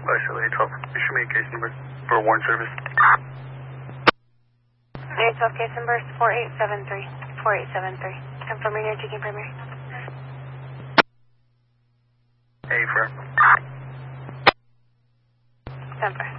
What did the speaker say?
Charlie 12. Issue me a case number for warrant service. 812 case number 4873. 4873. Confirming your taking primary. A for. 10-4.